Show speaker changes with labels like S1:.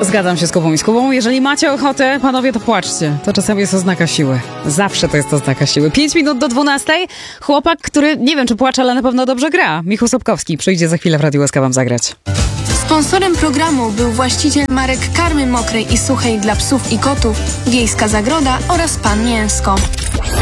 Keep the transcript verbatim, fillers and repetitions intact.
S1: Zgadzam się z Kubą i z Kubą. Jeżeli macie ochotę, panowie, to płaczcie. To czasami jest oznaka siły. Zawsze to jest oznaka siły. Pięć minut do dwunastej. Chłopak, który nie wiem, czy płacze, ale na pewno dobrze gra. Michał Sobkowski przyjdzie za chwilę w Radiu S K wam zagrać.
S2: Sponsorem programu był właściciel marek karmy mokrej i suchej dla psów i kotów, Wiejska Zagroda oraz Pan Mięsko.